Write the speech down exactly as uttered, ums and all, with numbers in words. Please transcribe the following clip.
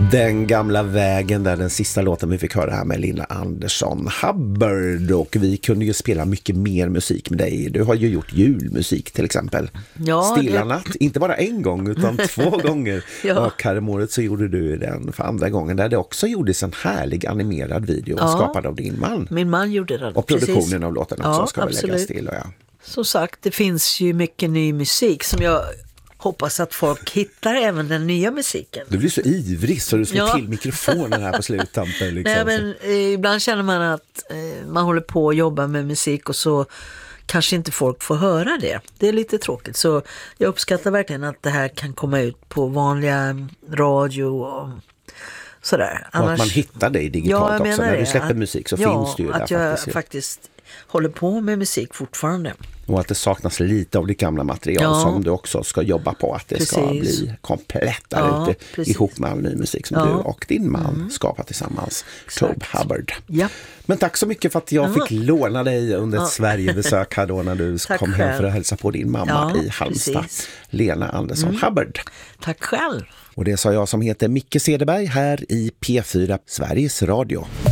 Den gamla vägen, där den sista låten vi fick höra här med Lina Andersson Hubbard, och vi kunde ju spela mycket mer musik med dig. Du har ju gjort julmusik till exempel. Ja, Stilla det... natt, inte bara en gång utan två gånger. Ja. Och häromåret så gjorde du den för andra gången, där det också gjordes en härlig animerad video ja. skapad av din man. Min man gjorde den. Och produktionen Precis. av låten också Ja, ska väl absolut. läggas till. Ja. Som sagt, det finns ju mycket ny musik som jag hoppas att folk hittar, även den nya musiken. Du blir så ivrig så du slår Ja. till mikrofonen här på sluttampen. Liksom. Nej, men eh, ibland känner man att eh, man håller på att jobba med musik och så kanske inte folk får höra det. Det är lite tråkigt. Så jag uppskattar verkligen att det här kan komma ut på vanliga radio och sådär. Annars... Och att man hittar dig digitalt ja, också. När det. du släpper musik så ja, finns du ju att där jag faktiskt. faktiskt håller på med musik fortfarande. Och att det saknas lite av det gamla material ja. som du också ska jobba på. Att det Precis. ska bli komplett där ja, ute precis. ihop med all ny musik som ja. du och din man mm. skapar tillsammans. Exakt. Tobe Hubbard. Ja. Men tack så mycket för att jag ja. fick låna dig under ett ja. Sverigebesök här då när du Tack kom själv. hem för att hälsa på din mamma ja, i Halmstad. Precis. Lena Andersson mm. Hubbard. Tack själv. Och det sa jag som heter Micke Cederberg här i P fyra Sveriges Radio.